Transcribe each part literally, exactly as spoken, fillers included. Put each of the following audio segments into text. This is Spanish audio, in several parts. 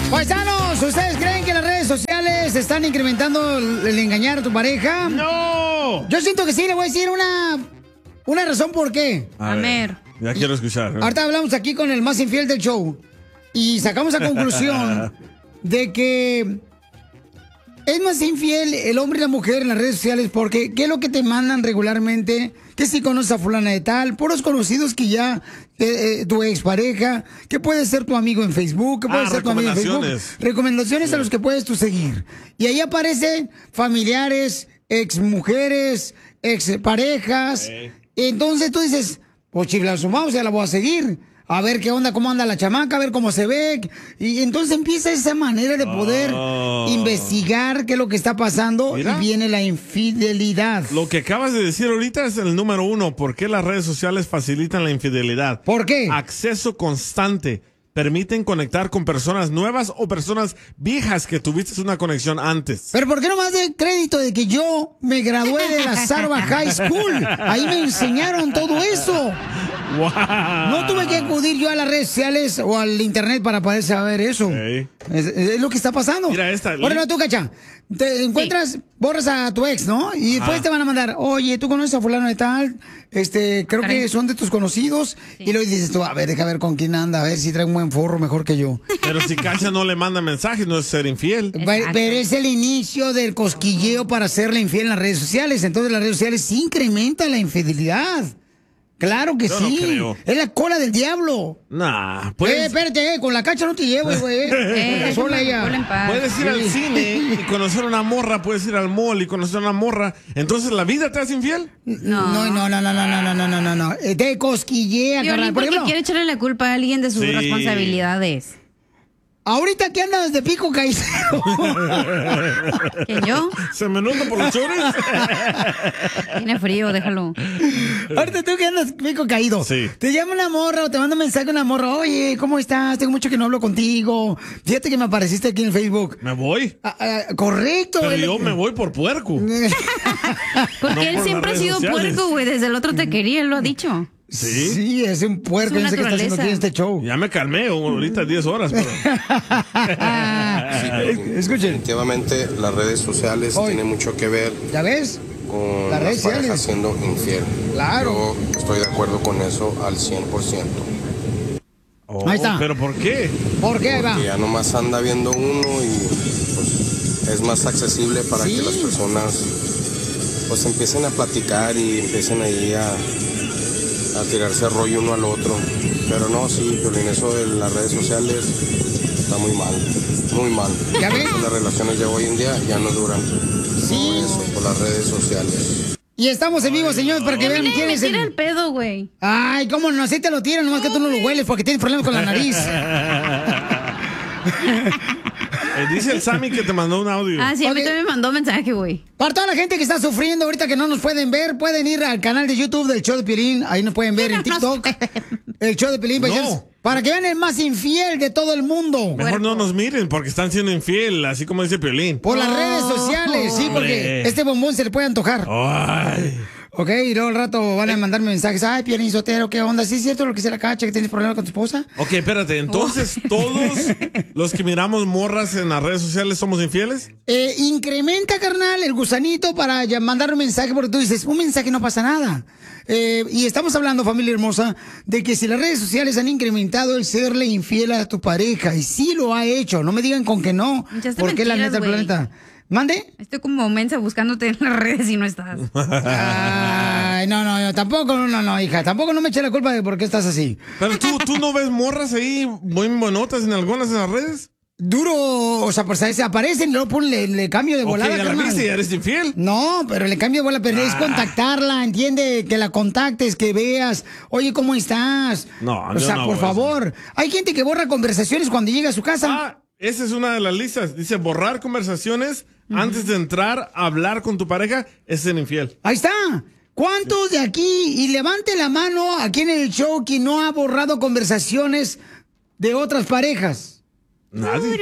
Paisanos, ¿ustedes creen que las redes sociales están incrementando el engañar a tu pareja? ¡No! Yo siento que sí, le voy a decir una, una razón por qué. A ver, ya quiero escuchar. ¿eh? Ahorita hablamos aquí con el más infiel del show y sacamos la conclusión de que es más infiel el hombre y la mujer en las redes sociales porque ¿qué es lo que te mandan regularmente? Que si conoces a fulana de tal, puros conocidos que ya, eh, eh, tu expareja, que puede ser tu amigo en Facebook, que puede Ah, ser tu amigo en Facebook. recomendaciones. Recomendaciones Sí. a los que puedes tú seguir. Y ahí aparecen familiares, exmujeres, exparejas. Sí. Entonces tú dices, pues chiflazo, vamos, ya la voy a seguir. A ver qué onda, cómo anda la chamaca, a ver cómo se ve. Y entonces empieza esa manera de poder Oh. investigar qué es lo que está pasando. Mira. Y viene la infidelidad. Lo que acabas de decir ahorita es el número uno. ¿Por qué las redes sociales facilitan la infidelidad? ¿Por qué? Acceso constante. Permiten conectar con personas nuevas o personas viejas que tuviste una conexión antes. Pero ¿por qué no más de crédito de que yo me gradué de la Sarva High School? Ahí me enseñaron todo eso. Wow. No tuve que acudir yo a las redes sociales o al internet para poder saber eso. Sí. Es, es lo que está pasando. Mira esta. Ahora no, tú, Cacha. Te encuentras, borras a tu ex, ¿no? Y después Ajá. te van a mandar, oye, ¿tú conoces a fulano de tal? Este, creo Caray. que son de tus conocidos. Sí. Y luego dices tú, a ver, deja ver con quién anda, a ver si trae un buen forro mejor que yo. Pero si Cacha no le manda mensajes, no es ser infiel. Pero Exacto. pero es el inicio del cosquilleo para hacerle infiel en las redes sociales. Entonces las redes sociales sí incrementan la infidelidad. Claro que Yo no sí. creo. Es la cola del diablo. Nah, Eh, puedes, espérate, eh, con la Cacha no te llevo, güey. Eh. Eh, Sola déjame, ella. ponla en paz. puedes ir al Sí. cine y conocer una morra, puedes ir al mall y conocer una morra. Entonces, ¿la vida te hace infiel? No, no, no, no, no, no, no, no, no, no, no. Eh, Te cosquillea, Piolín, carnal. Por porque ejemplo, quiere echarle la culpa a alguien de sus Sí. responsabilidades. ahorita que andas de pico caído. ¿Quién, yo? ¿Se me nota por los chores? Tiene frío, déjalo. Ahorita tú que andas de pico caído. Sí. Te llama una morra o te manda un mensaje una morra. Oye, ¿cómo estás? Tengo mucho que no hablo contigo. Fíjate que me apareciste aquí en Facebook. Me voy. Ah, ah, correcto. Pero el- yo me voy por puerco. Porque No él por siempre ha las sido redes sociales. puerco, güey. Desde el otro te quería, él lo ha dicho. ¿Sí? Sí, es un puerco. Es su Yo sé que está haciendo naturaleza. aquí en este show. Ya me calmé, ahorita diez horas. Pero... Escuchen. Definitivamente las redes sociales Hoy. tienen mucho que ver ¿Ya ves? con Las redes las parejas sociales. siendo infiel. Claro. Yo estoy de acuerdo con eso al cien por ciento. Oh, Ahí está. ¿Pero por qué? ¿Por qué, va? Que ya nomás anda viendo uno y pues es más accesible para Sí. que las personas pues empiecen a platicar y empiecen ahí a, a tirarse rollo uno al otro. Pero no, sí, pero en eso de las redes sociales está muy mal, muy mal. ¿Ya ves? Las relaciones de hoy en día ya no duran. Sí. Por eso, por las redes sociales. Y estamos en vivo, señores, para que vean Mira, quién me es tira el... el pedo, güey. Ay, cómo no, así te lo tiran, nomás que tú no lo hueles porque tienes problemas con la nariz. Eh, dice el Sammy que te mandó un audio. Ah, sí, a mí Ok. también me mandó mensaje, güey. Para toda la gente que está sufriendo ahorita que no nos pueden ver, pueden ir al canal de YouTube del Show de Piolín. Ahí nos pueden ver en TikTok. El Show de Piolín, No. paisanos, para que vean el más infiel de todo el mundo. Mejor no nos miren porque están siendo infiel, así como dice Piolín. Por las redes sociales, sí, porque Hombre. este bombón se le puede antojar. Ay. Ok, y luego al rato van a mandarme mensajes. Ay, Piolín Sotero, ¿qué onda? ¿Sí es cierto lo que se la cacha, que tienes problemas con tu esposa? Ok, espérate, entonces todos los que miramos morras en las redes sociales somos infieles. Eh, incrementa, carnal, el gusanito para ya mandar un mensaje, porque tú dices, un mensaje no pasa nada. Eh, y estamos hablando, familia hermosa, de que si las redes sociales han incrementado el serle infiel a tu pareja, y sí lo ha hecho, no me digan con que no, Echaste porque es la mentiras, neta del güey. planeta. ¿Mande? Estoy como mensa buscándote en las redes y no estás. Ay, no, no, no, tampoco, no, no, no, hija, tampoco no me eche la culpa de por qué estás así. Pero tú, tú no ves morras ahí muy buenotas en algunas en las redes. Duro, o sea, pues se aparecen y luego pon, le, le cambio de Ok, volada, ya la carnal. viste, ya eres infiel. No, pero le cambio de bola, pero es Ah. contactarla, entiende, que la contactes, que veas, oye, ¿cómo estás? No, o yo sea, no por hago eso. favor. Hay gente que borra conversaciones cuando llega a su casa. Ah, esa es una de las listas. Dice borrar conversaciones antes de entrar a hablar con tu pareja es ser infiel. Ahí está. ¿Cuántos de aquí? Y levante la mano aquí en el show que no ha borrado conversaciones de otras parejas. Nadie.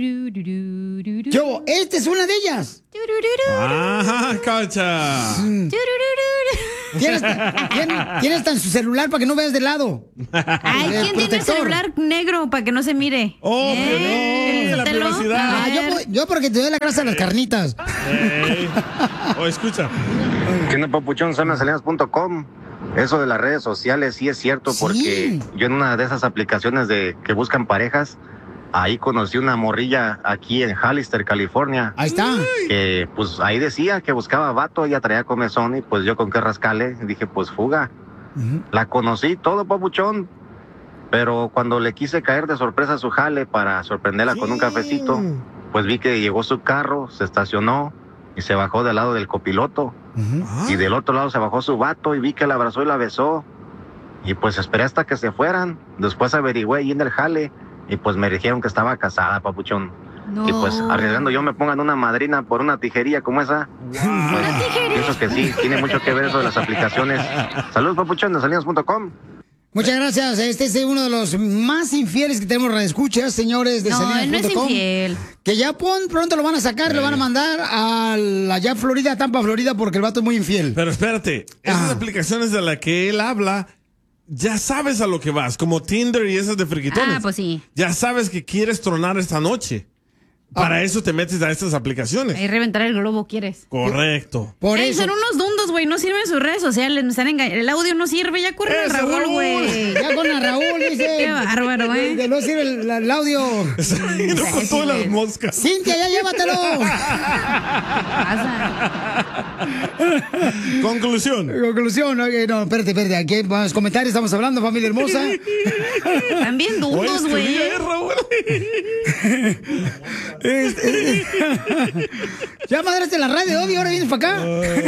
Yo, esta es una de ellas. Ah, cacha. Tienes, tienes, tienes tan su celular para que no veas de lado. Ay, El ¿quién tiene el protector. celular negro para que no se mire? Oh, Eh, Piolín. el la Póntelo. privacidad. A Ah, yo, ver. yo porque te doy la grasa de las carnitas. Ey. Oh, escucha. ¿Qué onda, papuchón? Zona Salinas punto com. Eso de las redes sociales sí es cierto, Sí. porque yo en una de esas aplicaciones de que buscan parejas, ahí conocí una morrilla aquí en Hollister, California, Ahí está. que pues ahí decía que buscaba vato, ella traía comezón y pues yo con qué rascale, dije pues fuga. Ujú. La conocí todo, papuchón, pero cuando le quise caer de sorpresa a su jale para sorprenderla con un cafecito, pues vi que llegó su carro, se estacionó y se bajó del lado del copiloto. Ujú. Ah. Y del otro lado se bajó su vato y vi que la abrazó y la besó. Y pues esperé hasta que se fueran. Después averigüé y en el jale. Y pues me dijeron que estaba casada, papuchón. No. Y pues arriesgando yo me pongan una madrina por una tijería como esa. Pues, pienso que sí, tiene mucho que ver eso de las aplicaciones. Saludos, papuchón, de salinas punto com. Muchas gracias. Este es uno de los más infieles que tenemos radioescuchas, señores de No, él no es salinas punto com. infiel. Que ya pon, pronto lo van a sacar, lo van a mandar a la- allá Florida, Tampa, Florida, porque el vato es muy infiel. Pero espérate, esas Ah. aplicaciones de las que él habla, ya sabes a lo que vas, como Tinder y esas de friquitones. Ah, pues sí. Ya sabes que quieres tronar esta noche. Para eso te metes a estas aplicaciones. Ahí reventar el globo quieres. Correcto. Por Ey, eso. son unos dundos, güey. No sirven sus redes sociales. Me están engañando. El audio no sirve. Ya corre el ¡Ese Raúl, Raúl! güey. Ya con a Raúl, dice. Qué bárbaro, ¿eh? De, de no sirve el, el audio. No con todas las moscas. Cintia, ya llévatelo. Pasa. Conclusión. Conclusión, ok, no, espérate, espérate. Aquí en los comentarios estamos hablando, familia hermosa. También Oye, dundos, güey. escribí, eh, Raúl. Este, ya madraste la radio, obvio, ahora vienes para acá.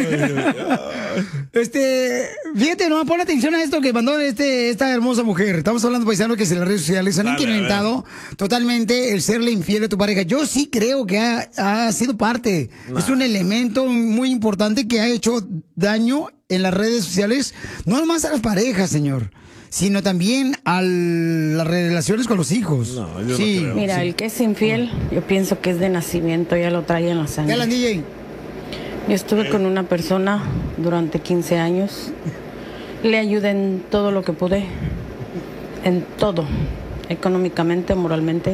Este, fíjate, no, pon atención a esto que mandó este, esta hermosa mujer. Estamos hablando, paisano, que si las redes sociales han Dale, a incrementado totalmente el serle infiel a tu pareja. Yo sí creo que ha, ha sido parte. Es un elemento muy importante que ha hecho daño en las redes sociales, no nomás a las parejas, señor, sino también a las relaciones con los hijos. No, yo no sí. creo. Mira, el que es infiel, yo pienso que es de nacimiento, ya lo trae en la Dale, sangre. D J. Yo estuve con una persona durante quince años, le ayudé en todo lo que pude, en todo, económicamente, moralmente.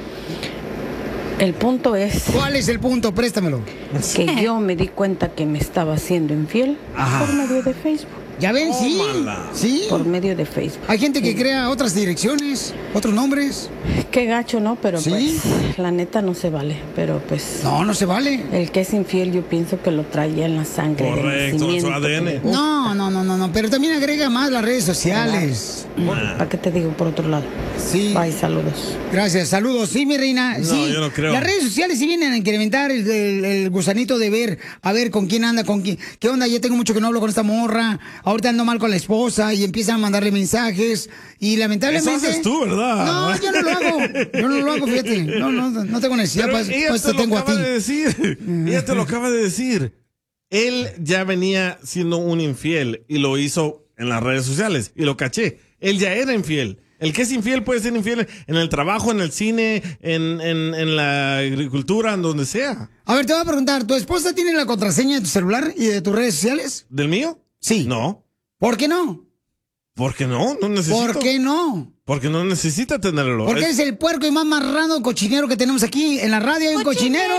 El punto es ¿Cuál es el punto? Préstamelo. que yo me di cuenta que me estaba haciendo infiel Ajá. por medio de Facebook, Ya ven, sí. Tómala. Sí. por medio de Facebook. Hay gente que crea otras direcciones, otros nombres. Qué gacho, ¿no? Pero Sí. pues, la neta no se vale, pero pues... No, no se vale. El que es infiel yo pienso que lo traía en la sangre. de Correcto, nacimiento, su A D N. pero- No, no, no, no, no. Pero también agrega más las redes sociales. ¿Para qué te digo por otro lado? Sí. Bye, saludos. Gracias, saludos. Sí, mi reina. No, sí. yo no creo. Las redes sociales sí vienen a incrementar el, el- el gusanito de ver, a ver con quién anda, con quién. ¿Qué onda? Ya tengo mucho que no hablo con esta morra. Ahorita ando mal con la esposa y empiezan a mandarle mensajes. Y lamentablemente. Eso haces tú, ¿verdad? No, yo no lo hago. Yo no lo hago, fíjate. No, no, no tengo necesidad. Pero Pues, ella pues te te lo tengo a acaba ti. de decir. Ella te lo acaba de decir. Él ya venía siendo un infiel y lo hizo en las redes sociales y lo caché. Él ya era infiel. El que es infiel puede ser infiel en el trabajo, en el cine, en, en, en la agricultura, en donde sea. A ver, te voy a preguntar, ¿tu esposa tiene la contraseña de tu celular y de tus redes sociales? ¿Del mío? Sí. No. ¿Por qué no? ¿Por qué no? No necesito. ¿Por qué no? Porque no necesita tenerlo. Porque Es- es el puerco y más marrano cochinero que tenemos aquí. En la radio hay un cochinero.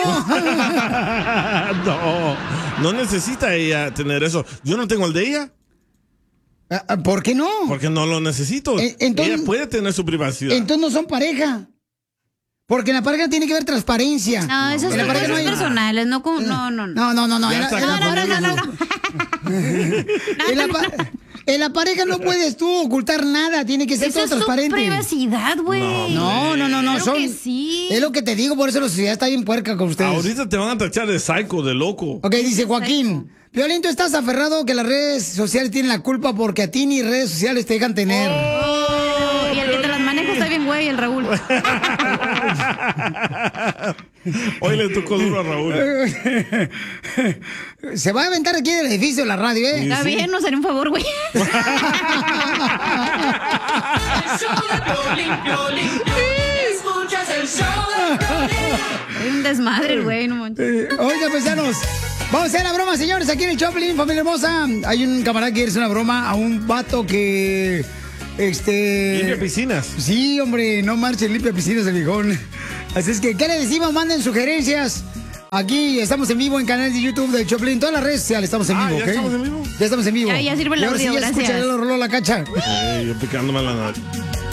no, no necesita ella tener eso. Yo no tengo el de ella Ah, ah, ¿Por qué no? porque no lo necesito. Eh, entonces- ella puede tener su privacidad. Entonces no son pareja. Porque en la pareja tiene que haber transparencia. No, esas En la son pareja cosas no hay- personales. No, como- no, no, no. No, no, no, no. Ya En la, está en la No, no, no, pareja no, no. no. En la pa- en la pareja no puedes tú ocultar nada. Tiene que ser Esa todo es tu transparente. privacidad, güey. No, no, no, no. Claro son, que sí. Es lo que te digo, por eso la sociedad está bien puerca con ustedes. Ahorita te van a tachar de psycho, de loco. Ok, dice Joaquín. Violín, ¿tú estás aferrado que las redes sociales tienen la culpa porque a ti ni redes sociales te dejan tener? Oh, y el que te las maneja está bien, güey, el Raúl. Hoy le tocó duro a Raúl. Se va a aventar aquí del edificio de la radio, ¿eh? Está bien, nos haré un favor, güey. Es un desmadre, güey, no manches. Eh, Oiga, paisanos, vamos a hacer la broma, señores, aquí en el Choplin, familia hermosa. Hay un camarada que quiere hacer una broma a un vato que... Este... Limpia piscinas. Sí, hombre, no marchen, limpia piscinas el viejón. Así es que, ¿qué le decimos? Manden sugerencias. Aquí estamos en vivo en canal de YouTube de Choplin, todas las redes sociales estamos en Ah, vivo, ¿ya ¿ok? estamos en vivo? Ya estamos en vivo. Ya, ya sirve el Y ahora audio, sí, ya gracias. escucha, ya lo roló la cacha. Eh, yo picándome la nariz.